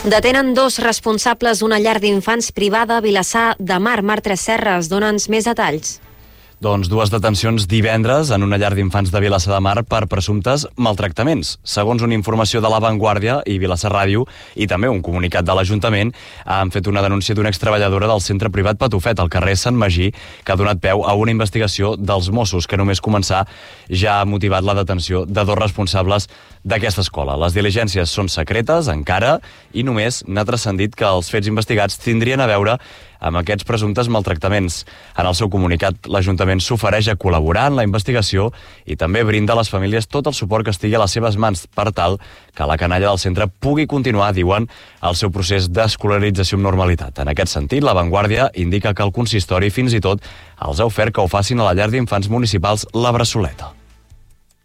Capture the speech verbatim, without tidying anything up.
Detenen dos responsables d'una llar d'infants privada a Vilassar de Mar. Mar Tresserras, dona'ns més detalls. Doncs dues detencions divendres en una llar d'infants de Vilassar de Mar per presumptes maltractaments. Segons una informació de La Vanguardia i Vilassar Ràdio i també un comunicat de l'Ajuntament, han fet una denúncia d'una extreballadora del centre privat Patufet al carrer Sant Magí, que ha donat peu a una investigació dels Mossos, que només començar ja ha motivat la detenció de dos responsables d'aquesta escola. Les diligències són secretes encara i només n'ha transcendit que els fets investigats tindrien a veure amb aquests presumptes maltractaments. En el seu comunicat, l'Ajuntament s'ofereix a col·laborar en la investigació i també brinda a les famílies tot el suport que estigui a les seves mans per tal que la canalla del centre pugui continuar, diuen, el seu procés d'escolarització amb normalitat. En aquest sentit, La Vanguardia indica que el consistori fins i tot els ha ofert que ho facin a la llar d'infants municipals La Bressoleta.